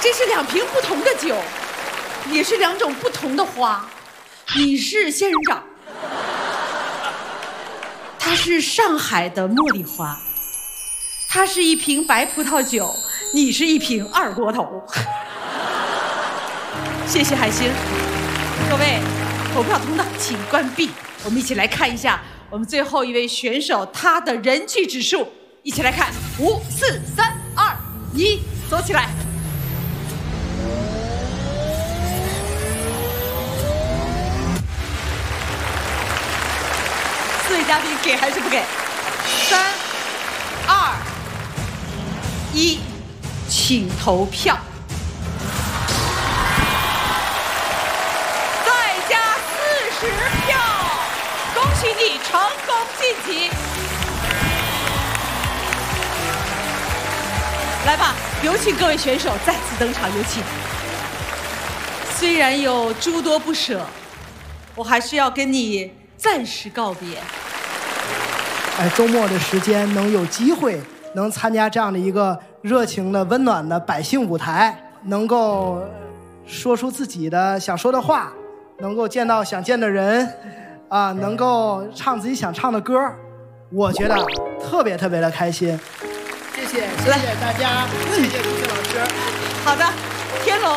这是2瓶不同的酒，也是2种不同的花。你是仙人掌，它是上海的茉莉花，它是1瓶白葡萄酒，你是1瓶二锅头。谢谢海星，各位，投票通道请关闭。我们一起来看一下我们最后一位选手他的人气指数，一起来看，5、4、3、2、1，走起来。4位嘉宾给还是不给？3、2、1，请投票。再加40票，恭喜你成功晋级。来吧，有请各位选手再次登场，有请。虽然有诸多不舍，我还是要跟你暂时告别。 周末的时间能有机会能参加这样的一个热情的温暖的百姓舞台，能够说出自己的想说的话，能够见到想见的人，能够唱自己想唱的歌，我觉得特别的开心。谢谢大家，谢谢主持老师。 好的，天龙。